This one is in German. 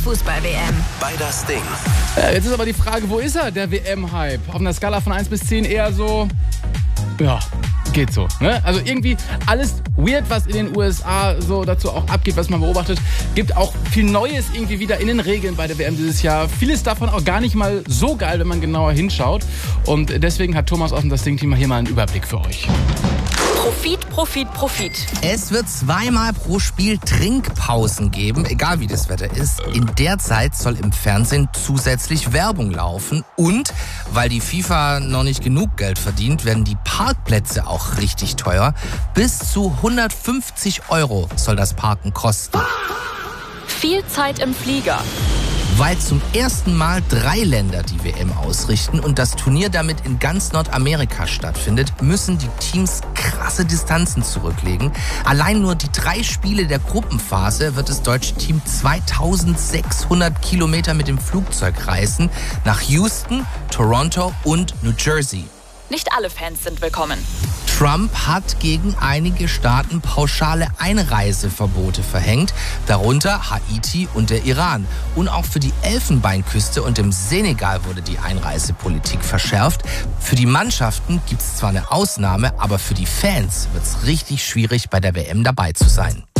Fußball-WM. Bei das Ding. Ja, jetzt ist aber die Frage, wo ist er, der WM-Hype? Auf einer Skala von 1 bis 10 eher so, ja, geht so. Ne? Also irgendwie alles weird, was in den USA so dazu auch abgeht, was man beobachtet. Gibt auch viel Neues irgendwie wieder in den Regeln bei der WM dieses Jahr. Vieles davon auch gar nicht mal so geil, wenn man genauer hinschaut. Und deswegen hat Thomas aus dem Das Ding-Team hier mal einen Überblick für euch. Profit, Profit, Profit. Es wird zweimal pro Spiel Trinkpausen geben, egal wie das Wetter ist. In der Zeit soll im Fernsehen zusätzlich Werbung laufen. Und weil die FIFA noch nicht genug Geld verdient, werden die Parkplätze auch richtig teuer. Bis zu 150 € soll das Parken kosten. Viel Zeit im Flieger. Weil zum ersten Mal 3 Länder die WM ausrichten und das Turnier damit in ganz Nordamerika stattfindet, müssen die Teams krasse Distanzen zurücklegen. Allein nur die 3 Spiele der Gruppenphase wird das deutsche Team 2600 Kilometer mit dem Flugzeug reisen nach Houston, Toronto und New Jersey. Nicht alle Fans sind willkommen. Trump hat gegen einige Staaten pauschale Einreiseverbote verhängt, darunter Haiti und der Iran. Und auch für die Elfenbeinküste und im Senegal wurde die Einreisepolitik verschärft. Für die Mannschaften gibt es zwar eine Ausnahme, aber für die Fans wird es richtig schwierig, bei der WM dabei zu sein.